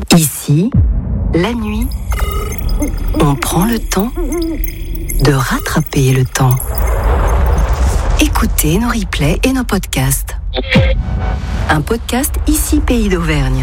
Ici, la nuit, on prend le temps de rattraper le temps. Écoutez nos replays et nos podcasts. Un podcast Ici Pays d'Auvergne.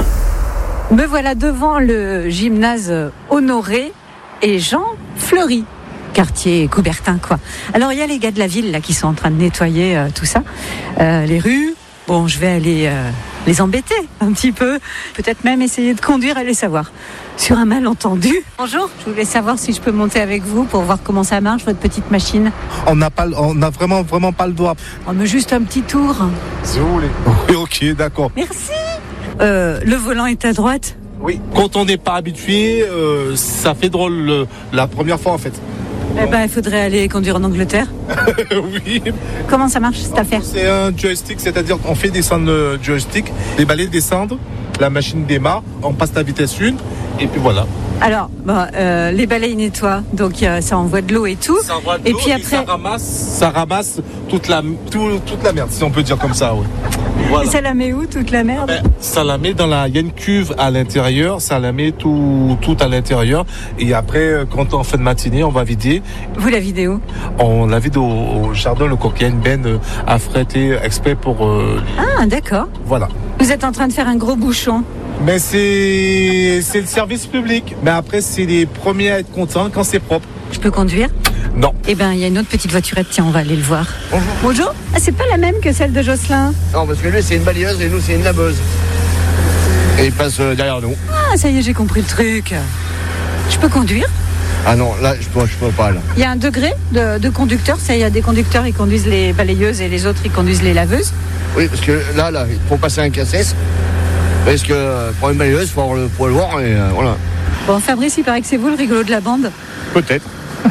Me voilà devant le gymnase Honoré et Jean Fleury, quartier Coubertin, quoi. Alors il y a les gars de la ville là qui sont en train de nettoyer tout ça, les rues. Bon, je vais aller les embêter un petit peu, peut-être même essayer de conduire, allez savoir. Sur un malentendu. Bonjour, je voulais savoir si je peux monter avec vous pour voir comment ça marche, votre petite machine. On n'a vraiment pas le droit. On me juste un petit tour. Si vous voulez. Oui, ok, d'accord. Merci. Le volant est à droite. Oui. Quand on n'est pas habitué, ça fait drôle la première fois en fait. Eh ben, il faudrait aller conduire en Angleterre. Oui. Comment ça marche cette affaire ? C'est un joystick, c'est-à-dire qu'on fait descendre le joystick, les balais descendent, la machine démarre, on passe la vitesse 1 et puis voilà. Alors, les balais ils nettoient, donc ça envoie de l'eau et tout. Ça envoie de et l'eau puis après, ça ramasse toute la merde, si on peut dire comme ça, oui. Voilà. Et ça la met où toute la merde ? Ça la met il y a une cuve à l'intérieur, ça la met tout à l'intérieur. Et après, quand en fin de matinée, on va vider. Vous la videz où ? On la vide au jardin, le coq. Il y a une benne affrétée exprès pour... Ah, d'accord. Voilà. Vous êtes en train de faire un gros bouchon. Mais c'est le service public. Mais après, c'est les premiers à être contents quand c'est propre. Je peux conduire ? Non. Eh ben, il y a une autre petite voiturette, tiens, on va aller le voir. Bonjour. Bonjour. Ah, c'est pas la même que celle de Jocelyn ? Non, parce que lui, c'est une balayeuse et nous, c'est une laveuse. Et il passe derrière nous. Ah, ça y est, j'ai compris le truc. Je peux conduire ? Ah non, là, je peux pas, là. Il y a un degré de conducteur. Ça, il y a des conducteurs, ils conduisent les balayeuses et les autres, ils conduisent les laveuses. Oui, parce que là, il faut passer un cassette. Parce que pour une balayeuse, il faut avoir le poids lourd et voilà. Bon, Fabrice, il paraît que c'est vous le rigolo de la bande. Peut-être.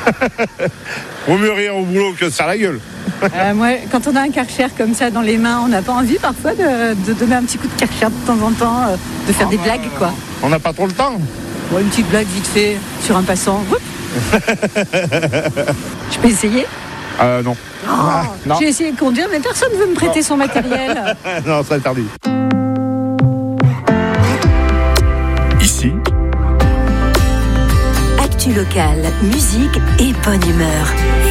Vaut mieux rire au boulot que de faire la gueule. Moi, quand on a un Karcher comme ça dans les mains, on n'a pas envie parfois de donner un petit coup de Karcher de temps en temps, de faire des blagues, quoi. On n'a pas trop le temps. Bon, une petite blague vite fait sur un passant. Je peux essayer ? Non. Non. J'ai essayé de conduire, mais personne ne veut me prêter son matériel. Non, c'est interdit. Ici, actu locale, musique et bonne humeur.